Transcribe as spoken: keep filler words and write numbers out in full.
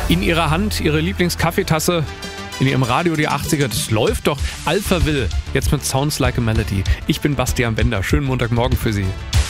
In ihrer Hand ihre Lieblingskaffeetasse, in ihrem Radio die achtziger, das läuft doch. Alphaville, jetzt mit Sounds Like a Melody. Ich bin Bastian Bender, schönen Montagmorgen für Sie.